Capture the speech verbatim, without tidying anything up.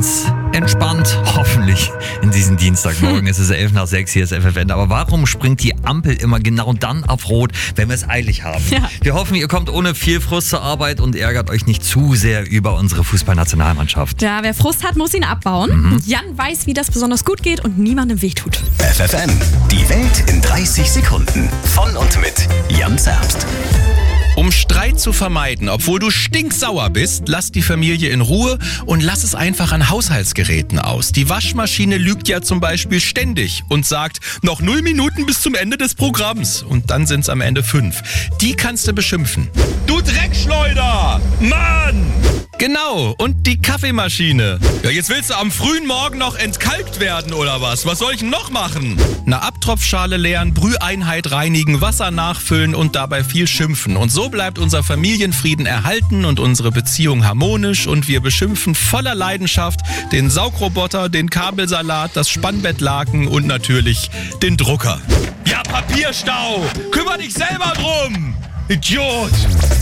ganz entspannt, hoffentlich, in diesen Dienstagmorgen. Hm. Es ist elf nach sechs, hier ist F F N. Aber warum springt die Ampel immer genau dann auf Rot, wenn wir es eilig haben? Ja. Wir hoffen, ihr kommt ohne viel Frust zur Arbeit und ärgert euch nicht zu sehr über unsere Fußballnationalmannschaft. Ja, wer Frust hat, muss ihn abbauen. Mhm. Jan weiß, wie das besonders gut geht und niemandem wehtut. F F N, die Welt in dreißig Sekunden. Von und mit Jan Zerbst. Um Streit zu vermeiden, obwohl du stinksauer bist, lass die Familie in Ruhe und lass es einfach an Haushaltsgeräten aus. Die Waschmaschine lügt ja zum Beispiel ständig und sagt, noch null Minuten bis zum Ende des Programms. Und dann sind es am Ende fünf. Die kannst du beschimpfen. Du Dreckschleuder! Mann! Genau, und die Kaffeemaschine. Ja, jetzt willst du am frühen Morgen noch entkalkt werden oder was? Was soll ich denn noch machen? Eine Abtropfschale leeren, Brüheinheit reinigen, Wasser nachfüllen und dabei viel schimpfen. Und so bleibt unser Familienfrieden erhalten und unsere Beziehung harmonisch und wir beschimpfen voller Leidenschaft den Saugroboter, den Kabelsalat, das Spannbettlaken und natürlich den Drucker. Ja, Papierstau! Kümmer dich selber drum! Idiot!